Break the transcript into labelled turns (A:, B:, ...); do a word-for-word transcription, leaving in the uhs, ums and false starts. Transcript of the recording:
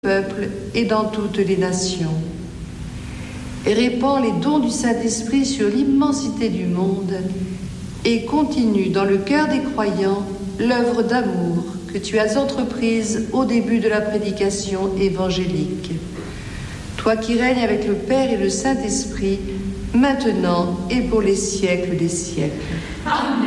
A: peuples et dans toutes les nations. Et répand les dons du Saint-Esprit sur l'immensité du monde et continue dans le cœur des croyants l'œuvre d'amour que tu as entreprise au début de la prédication évangélique. Toi qui règnes avec le Père et le Saint-Esprit, maintenant et pour les siècles des siècles.
B: Amen.